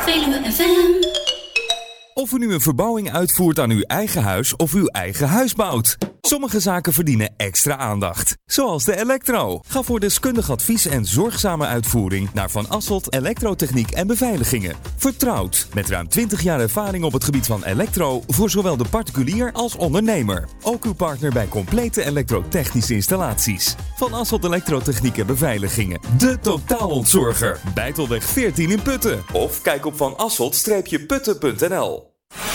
Veluwe FM. Of u nu een verbouwing uitvoert aan uw eigen huis of uw eigen huis bouwt. Sommige zaken verdienen extra aandacht. Zoals de elektro. Ga voor deskundig advies en zorgzame uitvoering naar Van Asselt Elektrotechniek en Beveiligingen. Vertrouwd. Met ruim 20 jaar ervaring op het gebied van elektro voor zowel de particulier als ondernemer. Ook uw partner bij complete elektrotechnische installaties. Van Asselt Elektrotechniek en Beveiligingen. De totaalontzorger. Bijtelweg 14 in Putten. Of kijk op vanasselt-putten.nl.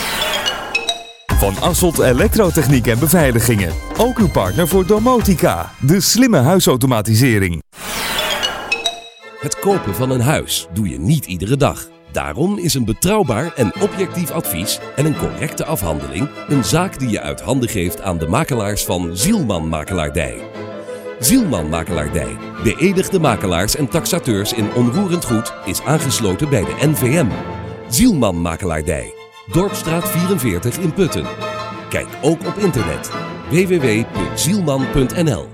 Van Asselt Elektrotechniek en Beveiligingen. Ook uw partner voor domotica, de slimme huisautomatisering. Het kopen van een huis doe je niet iedere dag. Daarom is een betrouwbaar en objectief advies en een correcte afhandeling een zaak die je uit handen geeft aan de makelaars van Zielman Makelaardij. Zielman Makelaardij, beëdigde makelaars en taxateurs in onroerend goed, is aangesloten bij de NVM. Zielman Makelaardij. Dorpstraat 44 in Putten. Kijk ook op internet www.zielman.nl.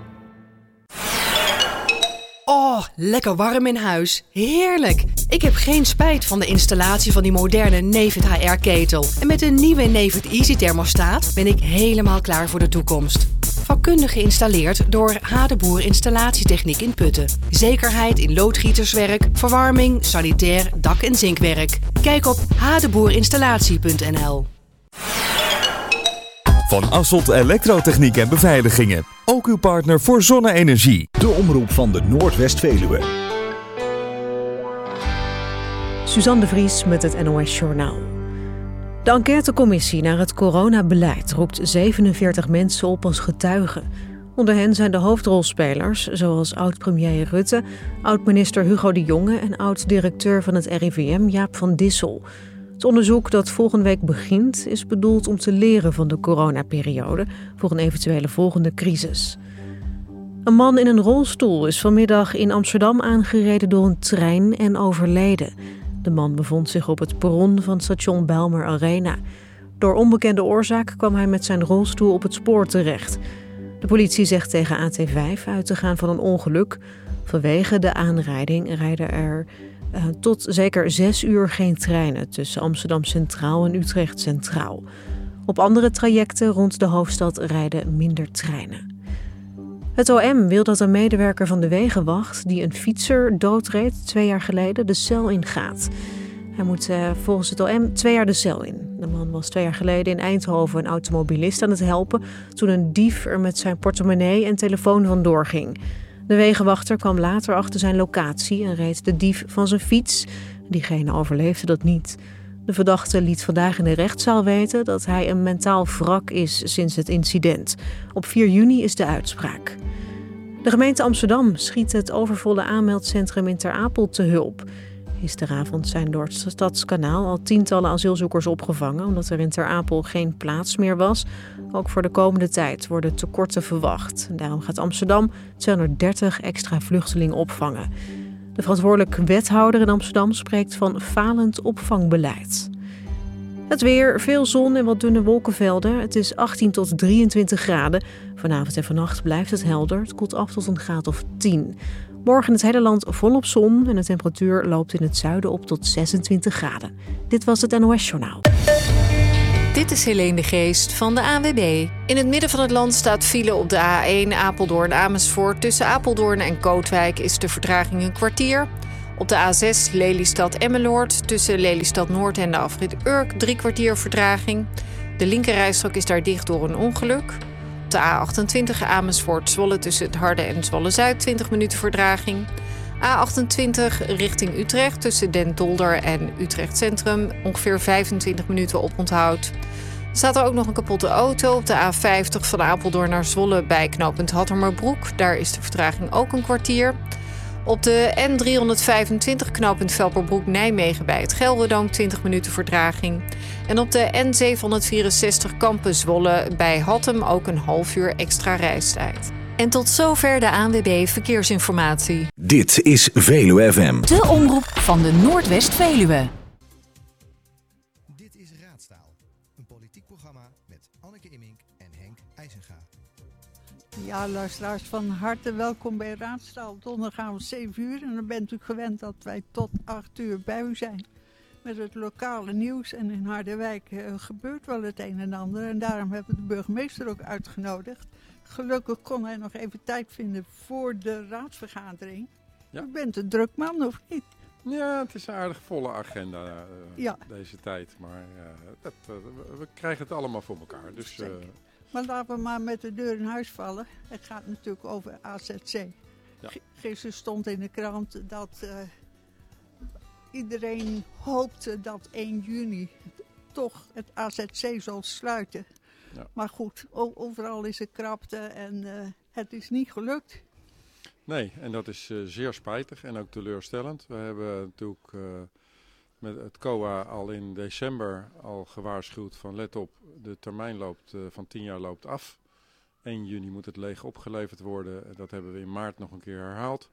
Oh, lekker warm in huis. Heerlijk. Ik heb geen spijt van de installatie van die moderne Nefit HR-ketel. En met een nieuwe Nefit Easy thermostaat ben ik helemaal klaar voor de toekomst. Vakkundig geïnstalleerd door Hadeboer Installatietechniek in Putten. Zekerheid in loodgieterswerk, verwarming, sanitair, dak- en zinkwerk. Kijk op hadeboerinstallatie.nl. Van Asselt Elektrotechniek en Beveiligingen. Ook uw partner voor zonne-energie. De omroep van de Noordwest-Veluwe. Suzanne de Vries met het NOS Journaal. De enquêtecommissie naar het coronabeleid roept 47 mensen op als getuigen. Onder hen zijn de hoofdrolspelers, zoals oud-premier Rutte, oud-minister Hugo de Jonge en oud-directeur van het RIVM Jaap van Dissel. Het onderzoek dat volgende week begint is bedoeld om te leren van de coronaperiode voor een eventuele volgende crisis. Een man in een rolstoel is vanmiddag in Amsterdam aangereden door een trein en overleden. De man bevond zich op het perron van station Bijlmer Arena. Door onbekende oorzaak kwam hij met zijn rolstoel op het spoor terecht. De politie zegt tegen AT5 uit te gaan van een ongeluk. Vanwege de aanrijding rijden er tot zeker 6 uur geen treinen tussen Amsterdam Centraal en Utrecht Centraal. Op andere trajecten rond de hoofdstad rijden minder treinen. Het OM wil dat een medewerker van de Wegenwacht die een fietser doodreed 2 jaar geleden de cel ingaat. Hij moet volgens het OM 2 jaar de cel in. De man was 2 jaar geleden in Eindhoven een automobilist aan het helpen toen een dief er met zijn portemonnee en telefoon vandoor ging. De wegenwachter kwam later achter zijn locatie en reed de dief van zijn fiets. Diegene overleefde dat niet. De verdachte liet vandaag in de rechtszaal weten dat hij een mentaal wrak is sinds het incident. Op 4 juni is de uitspraak. De gemeente Amsterdam schiet het overvolle aanmeldcentrum in Ter Apel te hulp. Gisteravond zijn door het Stadskanaal al tientallen asielzoekers opgevangen omdat er in Ter Apel geen plaats meer was. Ook voor de komende tijd worden tekorten verwacht. En daarom gaat Amsterdam 230 extra vluchtelingen opvangen. De verantwoordelijke wethouder in Amsterdam spreekt van falend opvangbeleid. Het weer, veel zon en wat dunne wolkenvelden. Het is 18 tot 23 graden. Vanavond en vannacht blijft het helder. Het koelt af tot een graad of 10. Morgen in het hele land volop zon en de temperatuur loopt in het zuiden op tot 26 graden. Dit was het NOS Journaal. Dit is Helene de Geest van de ANWB. In het midden van het land staat file op de A1 Apeldoorn-Amersfoort. Tussen Apeldoorn en Kootwijk is de vertraging een kwartier. Op de A6 Lelystad-Emmeloord tussen Lelystad-Noord en de afrit Urk 3 kwartier vertraging. De linkerrijstrook is daar dicht door een ongeluk. Op de A28 Amersfoort-Zwolle tussen het Harde en Zwolle-Zuid 20 minuten vertraging. A28 richting Utrecht tussen Den Dolder en Utrecht Centrum ongeveer 25 minuten oponthoud. Er staat er ook nog een kapotte auto op de A50 van Apeldoorn naar Zwolle bij knooppunt Hattermerbroek. Daar is de vertraging ook een kwartier. Op de N325 knooppunt Velperbroek-Nijmegen bij het Gelderdoom 20 minuten vertraging. En op de N764 Kampen Zwolle bij Hattem ook een half uur extra reistijd. En tot zover de ANWB Verkeersinformatie. Dit is Veluwe FM. De omroep van de Noordwest-Veluwe. Dit is Raadstaal, een politiek programma met Anneke Immink en Henk IJzenga. Ja, luisteraars, van harte welkom bij Raadstaal. Donderdag gaan we 7 uur en dan bent u gewend dat wij tot 8 uur bij u zijn. met het lokale nieuws. En in Harderwijk gebeurt wel het een en ander. En daarom hebben we de burgemeester ook uitgenodigd. Gelukkig kon hij nog even tijd vinden voor de raadsvergadering. Ja. U bent een druk man, of niet? Ja, het is een aardig volle agenda deze tijd. Maar we krijgen het allemaal voor elkaar. Dus, maar laten we maar met de deur in huis vallen. Het gaat natuurlijk over AZC. Ja. Gisteren stond in de krant dat iedereen hoopte dat 1 juni toch het AZC zal sluiten. Ja. Maar goed, overal is er krapte en het is niet gelukt. Nee, en dat is zeer spijtig en ook teleurstellend. We hebben natuurlijk met het COA al in december al gewaarschuwd van let op, de termijn van 10 jaar loopt af. 1 juni moet het leeg opgeleverd worden. Dat hebben we in maart nog een keer herhaald.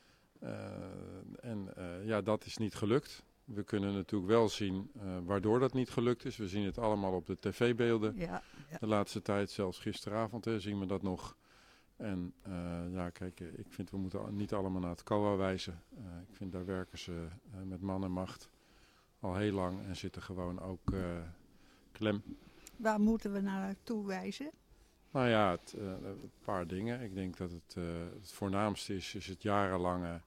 Dat is niet gelukt. We kunnen natuurlijk wel zien waardoor dat niet gelukt is. We zien het allemaal op de tv-beelden. Ja. De laatste tijd, zelfs gisteravond, zien we dat nog. En kijk, ik vind we moeten niet allemaal naar het COA wijzen. Ik vind daar werken ze met man en macht al heel lang en zitten gewoon ook klem. Waar moeten we naartoe wijzen? Nou ja, een paar dingen. Ik denk dat het voornaamste is het jarenlange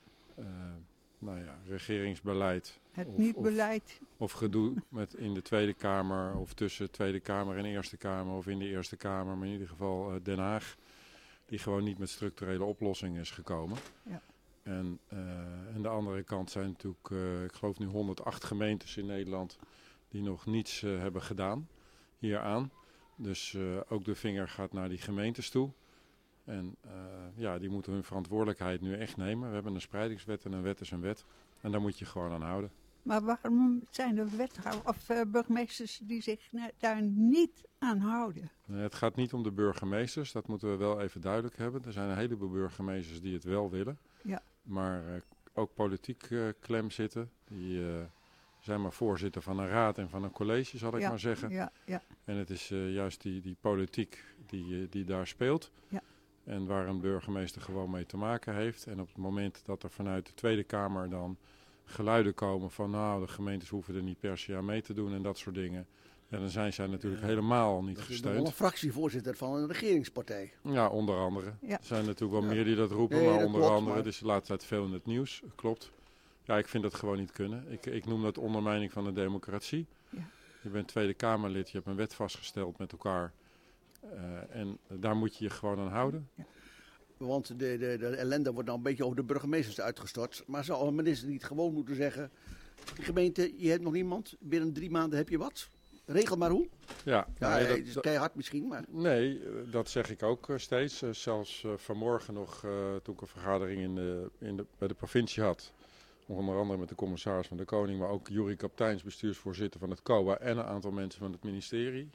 regeringsbeleid. Het niet-beleid. Of gedoe in de Tweede Kamer of tussen Tweede Kamer en Eerste Kamer of in de Eerste Kamer. Maar in ieder geval Den Haag, die gewoon niet met structurele oplossingen is gekomen. Ja. En aan de andere kant zijn natuurlijk, ik geloof nu 108 gemeentes in Nederland die nog niets hebben gedaan hieraan. Dus ook de vinger gaat naar die gemeentes toe. En die moeten hun verantwoordelijkheid nu echt nemen. We hebben een spreidingswet en een wet is een wet. En daar moet je gewoon aan houden. Maar waarom zijn er burgemeesters die zich daar niet aan houden? Het gaat niet om de burgemeesters, dat moeten we wel even duidelijk hebben. Er zijn een heleboel burgemeesters die het wel willen. Ja. Maar ook politiek klem zitten. Die zijn maar voorzitter van een raad en van een college, zal ik maar zeggen. Ja, ja. En het is juist die politiek die daar speelt. Ja. En waar een burgemeester gewoon mee te maken heeft. En op het moment dat er vanuit de Tweede Kamer dan geluiden komen van de gemeentes hoeven er niet per se aan mee te doen en dat soort dingen. Ja, dan zijn zij natuurlijk helemaal niet gesteund. Dat is een fractievoorzitter van een regeringspartij. Ja, onder andere. Ja. Er zijn natuurlijk wel meer die dat roepen, maar onder andere. Het is de laatste tijd veel in het nieuws, klopt. Ja, ik vind dat gewoon niet kunnen. Ik noem dat ondermijning van de democratie. Ja. Je bent Tweede Kamerlid, je hebt een wet vastgesteld met elkaar. En daar moet je je gewoon aan houden. Ja. Want de ellende wordt nou een beetje over de burgemeesters uitgestort. Maar zou een minister niet gewoon moeten zeggen, de gemeente, je hebt nog niemand, binnen 3 maanden heb je wat? Regel maar hoe. Ja, het is keihard misschien. Maar... Nee, dat zeg ik ook steeds. Zelfs vanmorgen nog, toen ik een vergadering bij de provincie had. Onder andere met de commissaris van de Koning, maar ook Jurie Kapteins, bestuursvoorzitter van het COA en een aantal mensen van het ministerie.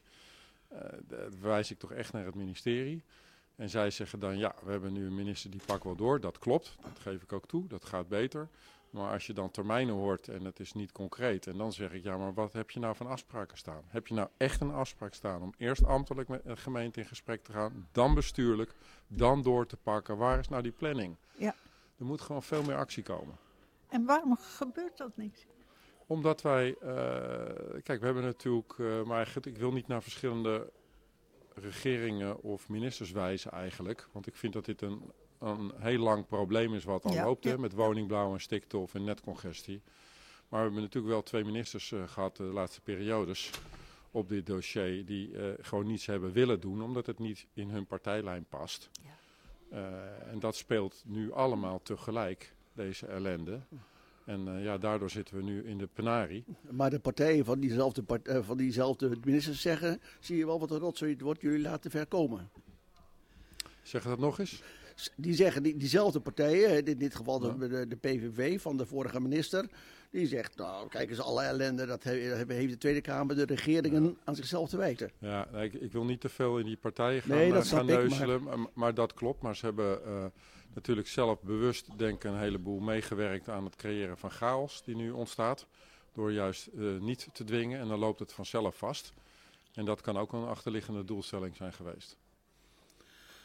Wijs ik toch echt naar het ministerie. En zij zeggen dan, we hebben nu een minister die pakt wel door. Dat klopt, dat geef ik ook toe, dat gaat beter. Maar als je dan termijnen hoort en het is niet concreet. En dan zeg ik, maar wat heb je nou van afspraken staan? Heb je nou echt een afspraak staan om eerst ambtelijk met een gemeente in gesprek te gaan, dan bestuurlijk, dan door te pakken? Waar is nou die planning? Ja. Er moet gewoon veel meer actie komen. En waarom gebeurt dat niet? Omdat wij, kijk, we hebben natuurlijk, maar ik wil niet naar verschillende regeringen of ministers wijzen eigenlijk. Want ik vind dat dit een heel lang probleem is wat al loopt, met woningbouw en stikstof en netcongestie. Maar we hebben natuurlijk wel 2 ministers gehad de laatste periodes op dit dossier die gewoon niets hebben willen doen, omdat het niet in hun partijlijn past. Ja. En dat speelt nu allemaal tegelijk, deze ellende. En daardoor zitten we nu in de penarie. Maar de partijen van diezelfde ministers zeggen, zie je wel wat een rotzooi het wordt, jullie laten ver komen. Zeg dat nog eens? Die zeggen, diezelfde partijen, in dit geval de PVV van de vorige minister, die zegt, kijk eens, alle ellende, dat heeft de Tweede Kamer, de regeringen aan zichzelf te wijten. Ja, ik wil niet te veel in die partijen gaan neuzelen, maar dat klopt. Maar ze hebben natuurlijk zelf bewust, denk ik, een heleboel meegewerkt aan het creëren van chaos die nu ontstaat. Door juist niet te dwingen en dan loopt het vanzelf vast. En dat kan ook een achterliggende doelstelling zijn geweest.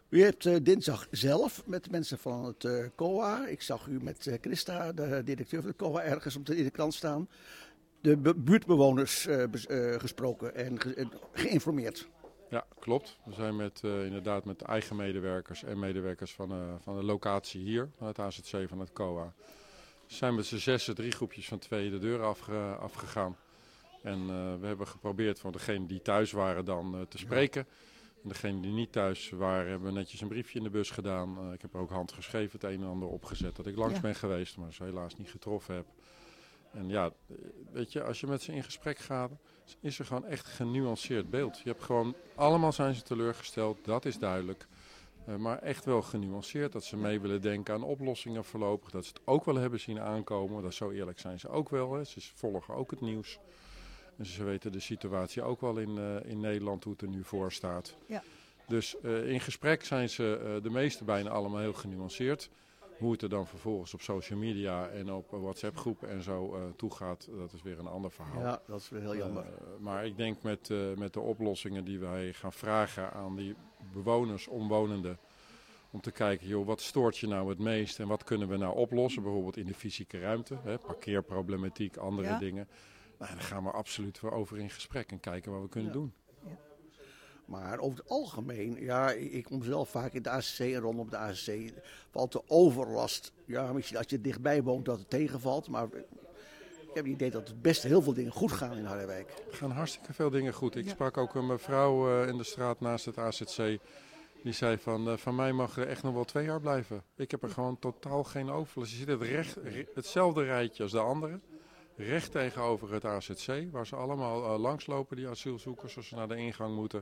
U hebt dinsdag zelf met mensen van het COA, ik zag u met Christa, de directeur van het COA, ergens in de krant staan, de buurtbewoners gesproken en geïnformeerd. Ja, klopt. We zijn inderdaad met eigen medewerkers en medewerkers van de locatie hier, van het AZC van het COA. We zijn met z'n 6, 3 groepjes van 2 de deur afgegaan. En we hebben geprobeerd van degenen die thuis waren dan te spreken. En degenen die niet thuis waren, hebben we netjes een briefje in de bus gedaan. Ik heb er ook handgeschreven het een en ander opgezet dat ik langs ben geweest, maar ze helaas niet getroffen heb. En ja, weet je, als je met ze in gesprek gaat, is er gewoon echt een genuanceerd beeld. Je hebt gewoon, allemaal zijn ze teleurgesteld, dat is duidelijk. Maar echt wel genuanceerd, dat ze mee willen denken aan oplossingen voorlopig. Dat ze het ook wel hebben zien aankomen, dat zo eerlijk zijn ze ook wel. Hè. Ze volgen ook het nieuws. En ze weten de situatie ook wel in Nederland, hoe het er nu voor staat. Ja. Dus in gesprek zijn ze de meeste bijna allemaal heel genuanceerd. Hoe het er dan vervolgens op social media en op WhatsApp groepen en zo toegaat, dat is weer een ander verhaal. Ja, dat is weer heel jammer. Maar ik denk met de oplossingen die wij gaan vragen aan die bewoners, omwonenden, om te kijken, joh, wat stoort je nou het meest en wat kunnen we nou oplossen, bijvoorbeeld in de fysieke ruimte, hè, parkeerproblematiek, andere dingen. Nou, daar gaan we absoluut voor over in gesprek en kijken wat we kunnen doen. Ja. Maar over het algemeen, ja, ik kom zelf vaak in de AZC en rondom de AZC, valt de overlast. Ja, misschien als je dichtbij woont dat het tegenvalt, maar ik heb het idee dat het best heel veel dingen goed gaan in Harderwijk. Er gaan hartstikke veel dingen goed. Ik sprak ook een mevrouw in de straat naast het AZC. Die zei van mij mag er echt nog wel 2 jaar blijven. Ik heb er gewoon totaal geen overlast. Je zit hetzelfde rijtje als de anderen. Recht tegenover het AZC, waar ze allemaal langslopen, die asielzoekers, als ze naar de ingang moeten.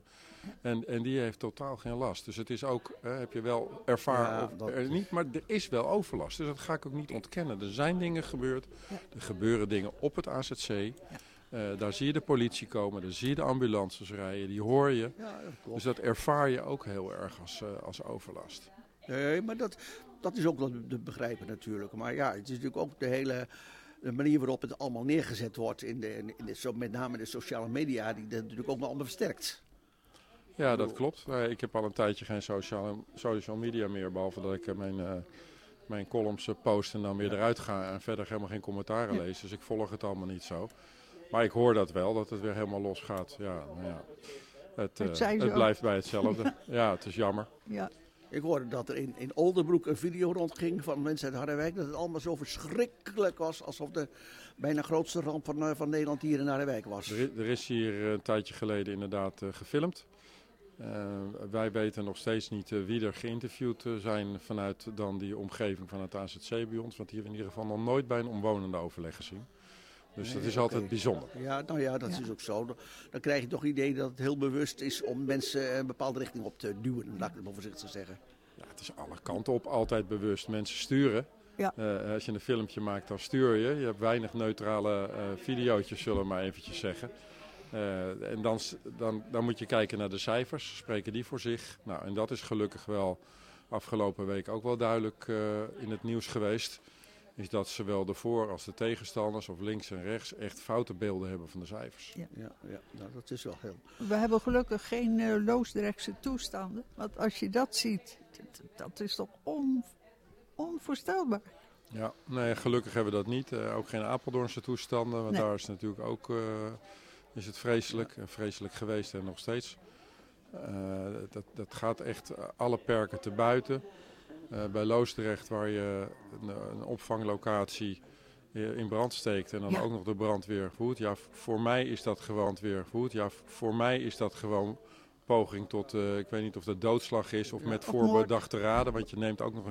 En die heeft totaal geen last. Dus het is ook, heb je wel ervaren, niet, maar er is wel overlast. Dus dat ga ik ook niet ontkennen. Er zijn dingen gebeurd, er gebeuren dingen op het AZC. Daar zie je de politie komen, daar zie je de ambulances rijden, die hoor je. Ja, dus dat ervaar je ook heel erg als overlast. Nee, maar dat is ook wel te begrijpen natuurlijk. Maar ja, het is natuurlijk ook de manier waarop het allemaal neergezet wordt, met name in de sociale media, die dat natuurlijk ook wel allemaal versterkt. Ja, dat klopt. Ik heb al een tijdje geen social media meer, behalve dat ik mijn columns post en dan weer eruit ga en verder helemaal geen commentaren lees. Dus ik volg het allemaal niet zo. Maar ik hoor dat wel, dat het weer helemaal los gaat. Ja, nou ja. Het blijft bij hetzelfde. Ja, het is jammer. Ja. Ik hoorde dat er in Oldenbroek een video rondging van mensen uit Harderwijk. Dat het allemaal zo verschrikkelijk was. Alsof de bijna grootste ramp van Nederland hier in Harderwijk was. Er is hier een tijdje geleden inderdaad gefilmd. Wij weten nog steeds niet wie er geïnterviewd zijn vanuit dan die omgeving van het AZC bij ons. Want hier in ieder geval nog nooit bij een omwonende overleg gezien. Dus dat is altijd bijzonder. Ja, nou ja, dat is ook zo. Dan krijg je toch het idee dat het heel bewust is om mensen een bepaalde richting op te duwen. Laat ik het maar voorzichtig zeggen. Ja, het is alle kanten op altijd bewust. Mensen sturen. Ja. Als je een filmpje maakt, dan stuur je. Je hebt weinig neutrale videootjes, zullen we maar eventjes zeggen. En dan moet je kijken naar de cijfers. Spreken die voor zich? Nou, en dat is gelukkig wel afgelopen week ook wel duidelijk in het nieuws geweest. Is dat zowel de voor- als de tegenstanders, of links en rechts, echt foute beelden hebben van de cijfers. Ja, nou, dat is wel heel... We hebben gelukkig geen Loosdrechtse toestanden. Want als je dat ziet, dat is toch onvoorstelbaar. Ja, nee, gelukkig hebben we dat niet. Ook geen Apeldoornse toestanden, want daar is natuurlijk ook is het vreselijk. Vreselijk geweest en nog steeds. Dat gaat echt alle perken te buiten. Bij Loosdrecht, waar je een opvanglocatie in brand steekt en dan ook nog de brandweer voert. Ja, voor mij is dat gewoon weer voert. Ja, voor mij is dat gewoon poging tot, ik weet niet of dat doodslag is of met voorbedachte raden. Want je neemt ook nog